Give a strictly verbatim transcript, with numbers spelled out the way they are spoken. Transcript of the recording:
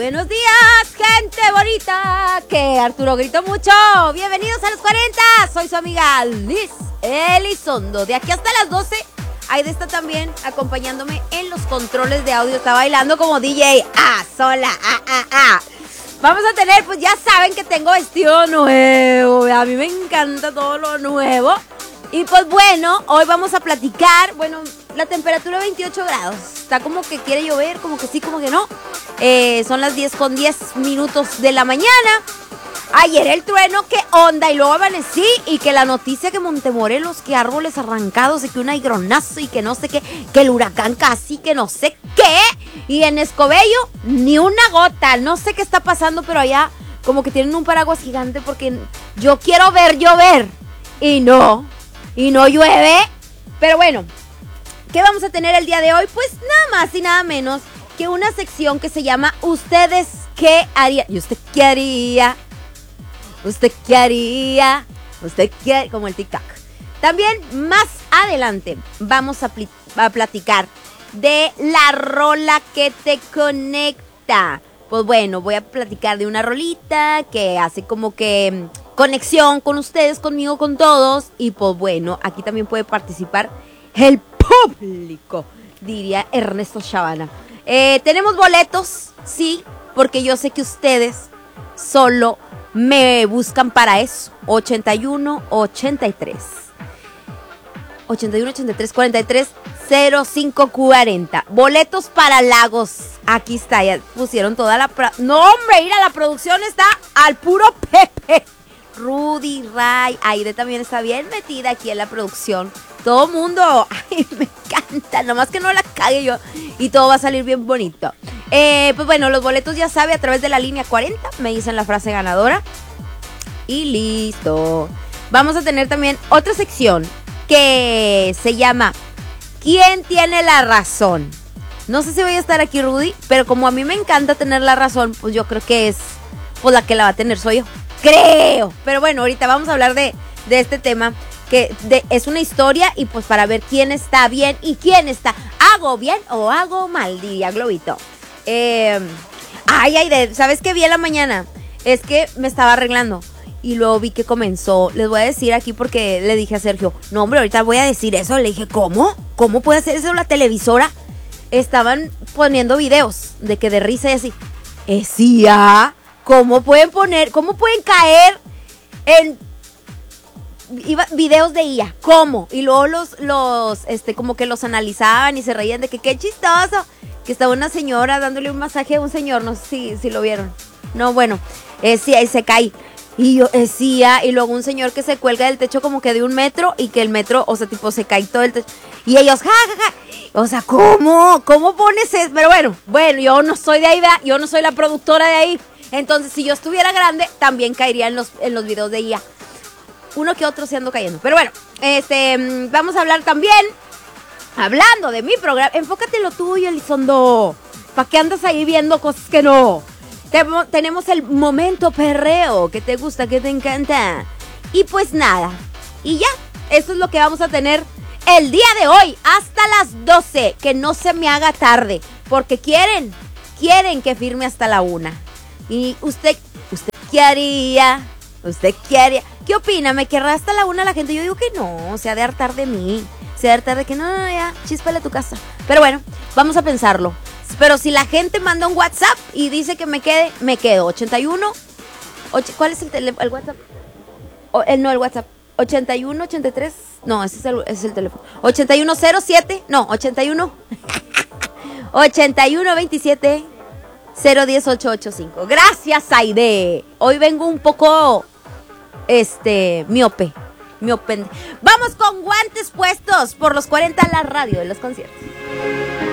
buenos días, gente bonita, que Arturo gritó mucho. Bienvenidos a los cuarenta, soy su amiga Liz Elizondo. De aquí hasta las doce, Aide está también acompañándome en los controles de audio. Está bailando como D J, ah, sola, ah, ah, ah. Vamos a tener, pues ya saben que tengo vestido nuevo. A mí me encanta todo lo nuevo. Y pues bueno, hoy vamos a platicar. Bueno, la temperatura veintiocho grados. Está como que quiere llover, como que sí, como que no. Eh, son las diez con diez minutos de la mañana. Ayer el trueno, qué onda. Y luego amanecí y que la noticia que Montemorelos, que árboles arrancados y que un aigronazo y que no sé qué. Que el huracán casi, que no sé qué. Y en Escobedo, ni una gota. No sé qué está pasando, pero allá como que tienen un paraguas gigante porque yo quiero ver llover. Y no, y no llueve. Pero bueno, ¿qué vamos a tener el día de hoy? Pues nada más y nada menos que una sección que se llama ¿Ustedes qué harían? ¿Y usted qué haría? ¿Usted qué haría? ¿Usted qué? Como el TikTok. También más adelante vamos a, pl- a platicar de la rola que te conecta. Pues bueno, voy a platicar de una rolita que hace como que conexión con ustedes, conmigo, con todos. Y pues bueno, aquí también puede participar el público, diría Ernesto Chavana. Eh, tenemos boletos, sí, porque yo sé que ustedes solo me buscan para eso. ochenta y uno, ochenta y tres. ochenta y uno, ochenta y tres, cuarenta y tres, cero cinco cuarenta. Boletos para Lagos. Aquí está, ya pusieron toda la... Pra- no, hombre, mira, la producción está al puro Pepe. Rudy, Ray, Aide también está bien metida aquí en la producción. Todo mundo, ay, me encanta, nomás que no la cague yo y todo va a salir bien bonito. Eh, pues bueno, los boletos ya sabe a través de la línea cuarenta, me dicen la frase ganadora y listo. Vamos a tener también otra sección que se llama ¿Quién tiene la razón? No sé si voy a estar aquí, Rudy, pero como a mí me encanta tener la razón, pues yo creo que es, pues la que la va a tener soy yo. Creo. Pero bueno, ahorita vamos a hablar de, de este tema que de, es una historia y pues para ver quién está bien y quién está. ¿Hago bien o hago mal? Diría Globito. Eh, ay, ay, de, ¿sabes qué vi en la mañana? Es que me estaba arreglando y luego vi que comenzó. Les voy a decir aquí porque le dije a Sergio, no hombre, ahorita voy a decir eso. Le dije, ¿cómo? ¿Cómo puede hacer eso la televisora? Estaban poniendo videos de que de risa y así. Decía, ¿cómo pueden poner, cómo pueden caer en iba, videos de I A? ¿Cómo? Y luego los, los, este, como que los analizaban y se reían de que qué chistoso. Que estaba una señora dándole un masaje a un señor, no sé si, si lo vieron. No, bueno, eh, sí, ahí se cae. Y yo decía, y luego un señor que se cuelga del techo como que de un metro y que el metro, o sea, tipo, se cae todo el techo. Y ellos, ja, ja, ja. O sea, ¿cómo? ¿Cómo pones eso? Pero bueno, bueno, yo no soy de ahí, ¿verdad? Yo no soy la productora de ahí. Entonces, si yo estuviera grande, también caería en los, en los videos de I A. Uno que otro se ando cayendo. Pero bueno, este, vamos a hablar también, hablando de mi programa. Enfócate en lo tuyo, Elizondo. ¿Para qué andas ahí viendo cosas que no? Te- tenemos el momento perreo, que te gusta, que te encanta. Y pues nada, y ya, eso es lo que vamos a tener el día de hoy, hasta las doce. Que no se me haga tarde, porque quieren, quieren que firme hasta la una. Y usted, ¿usted qué haría? ¿Usted qué haría? ¿Qué opina? ¿Me querrá hasta la una la gente? Yo digo que no, se ha de hartar de mí. Se ha de hartar de que no, no, ya, chíspale a tu casa. Pero bueno, vamos a pensarlo. Pero si la gente manda un WhatsApp y dice que me quede, me quedo. ochenta y uno, och, ¿cuál es el, tele, el WhatsApp? O, el, no, el WhatsApp. ochenta y uno, ochenta y tres, no, ese es el, ese es el teléfono. ochenta y uno cero siete, no, ochenta y uno. ochenta y uno veintisiete, cero diez, ocho ocho cinco. Gracias, Aide. Hoy vengo un poco, este, miope. Miope. Vamos con guantes puestos por los cuarenta, la radio de los conciertos.